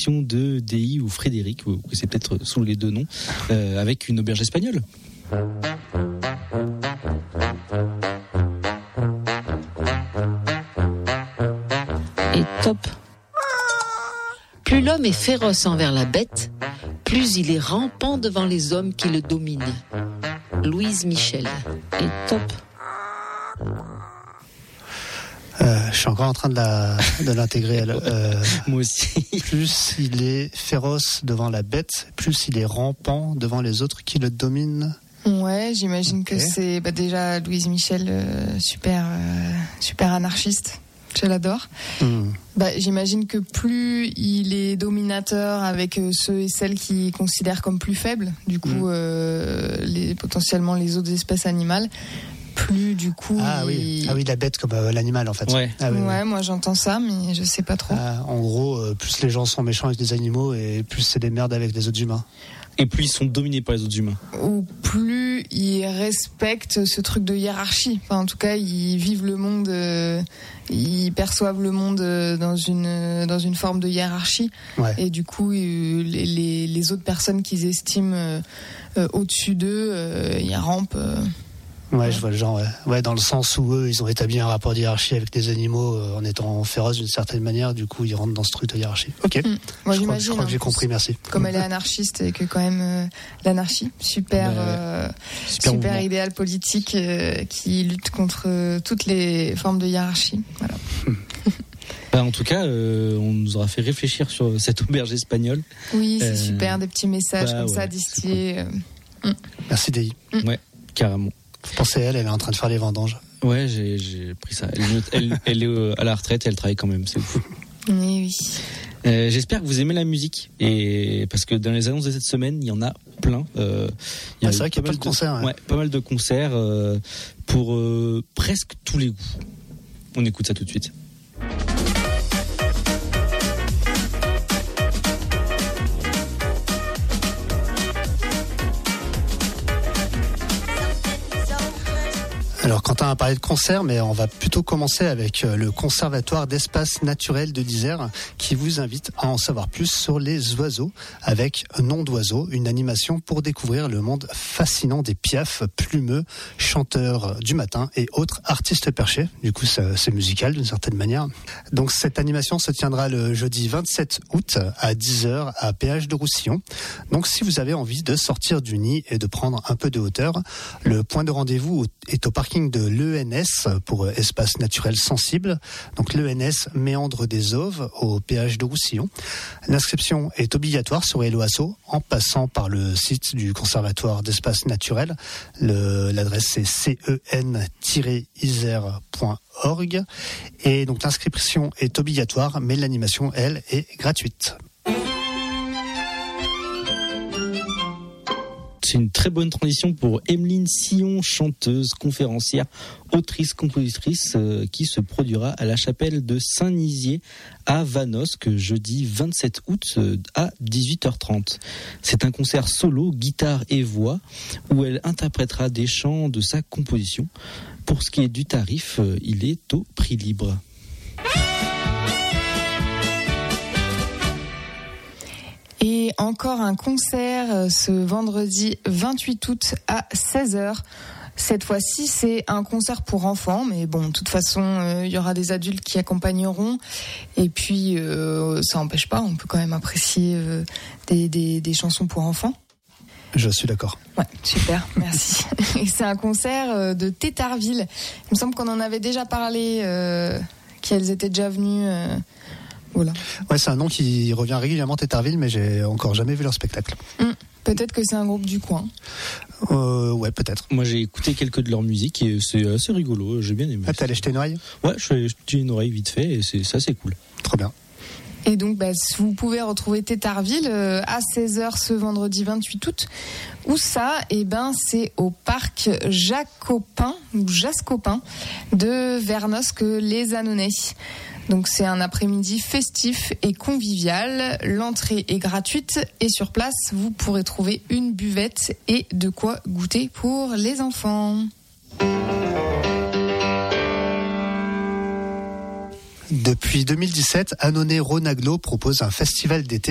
sélection de Dei ou Frédéric, ou c'est peut-être sous les deux noms, avec une auberge espagnole. Et top. Plus l'homme est féroce envers la bête, plus il est rampant devant les hommes qui le dominent. Louise Michel. Et top. Je suis encore en train de l'intégrer. Moi aussi. Plus il est féroce devant la bête, plus il est rampant devant les autres qui le dominent. Ouais, j'imagine que c'est déjà Louise Michel, super anarchiste. Je l'adore. J'imagine que plus il est dominateur avec ceux et celles qu'il considère comme plus faibles, du coup, potentiellement les autres espèces animales, plus du coup. Oui, la bête comme l'animal en fait. Ouais. Ouais, moi j'entends ça, mais je sais pas trop. En gros, plus les gens sont méchants avec des animaux et plus c'est des merdes avec les autres humains. Et plus ils sont dominés par les autres humains. Ou plus ils respectent ce truc de hiérarchie. Enfin, en tout cas, ils vivent le monde, ils perçoivent le monde dans une forme de hiérarchie. Ouais. Et du coup, les autres personnes qu'ils estiment au-dessus d'eux, ils rampent. Ouais, je vois le genre, ouais, dans le sens où eux, ils ont établi un rapport de hiérarchie avec des animaux en étant féroces d'une certaine manière, du coup, ils rentrent dans ce truc de hiérarchie. Ok. Moi, je crois que j'ai compris, merci. Comme elle est anarchiste et que quand même, l'anarchie, super idéal politique qui lutte contre toutes les formes de hiérarchie. Voilà. En tout cas, on nous aura fait réfléchir sur cette auberge espagnole. Oui, c'est super, des petits messages comme ça distillés. Cool. Merci, Dei. Ouais, carrément. Vous pensez elle est en train de faire les vendanges. Ouais, j'ai pris ça. Elle est à la retraite et elle travaille quand même, c'est ouf. Oui. J'espère que vous aimez la musique, et parce que dans les annonces de cette semaine, il y en a plein. C'est vrai qu'il y a pas de concerts. Ouais, pas mal de concerts pour presque tous les goûts. On écoute ça tout de suite. Alors Quentin a parlé de concert, mais on va plutôt commencer avec le Conservatoire d'espaces naturels de l'Isère qui vous invite à en savoir plus sur les oiseaux avec Nom d'oiseau, une animation pour découvrir le monde fascinant des piafs, plumeux, chanteurs du matin et autres artistes perchés. Du coup, c'est musical d'une certaine manière. Donc cette animation se tiendra le jeudi 27 août à 10h à Péage de Roussillon. Donc si vous avez envie de sortir du nid et de prendre un peu de hauteur, le point de rendez-vous est au parc de l'ENS pour espace naturel sensible. Donc l'ENS Méandre des Auves au péage de Roussillon. L'inscription est obligatoire sur Helloasso en passant par le site du Conservatoire d'espace naturel. L'adresse c'est cen-isère.org et donc l'inscription est obligatoire mais l'animation elle est gratuite. C'est une très bonne transition pour Emeline Sillon, chanteuse, conférencière, autrice, compositrice, qui se produira à la chapelle de Saint-Nizier à Vanosque jeudi 27 août à 18h30. C'est un concert solo, guitare et voix, où elle interprétera des chants de sa composition. Pour ce qui est du tarif, il est au prix libre. Et encore un concert ce vendredi 28 août à 16h. Cette fois-ci, c'est un concert pour enfants, mais bon, de toute façon, il y aura des adultes qui accompagneront. Et puis, ça n'empêche pas, on peut quand même apprécier des chansons pour enfants. Je suis d'accord. Ouais, super, merci. Et c'est un concert de Tétarville. Il me semble qu'on en avait déjà parlé, qu'elles étaient déjà venues... Voilà. Ouais, c'est un nom qui revient régulièrement, Tétarville, mais j'ai encore jamais vu leur spectacle. Peut-être que c'est un groupe du coin. Ouais, peut-être. Moi, j'ai écouté quelques de leur musique et c'est assez rigolo. J'ai bien aimé. Ah, t'es allé jeter une oreille ? Ouais, je suis allé jeter une oreille vite fait et c'est assez cool. Trop bien. Et donc, vous pouvez retrouver Tétarville à 16h ce vendredi 28 août. Où ça ? C'est au parc Jacopin de Vernosque-les-Annonais. Donc c'est un après-midi festif et convivial. L'entrée est gratuite et sur place, vous pourrez trouver une buvette et de quoi goûter pour les enfants. Depuis 2017, Annonay-Rhône Agglo propose un festival d'été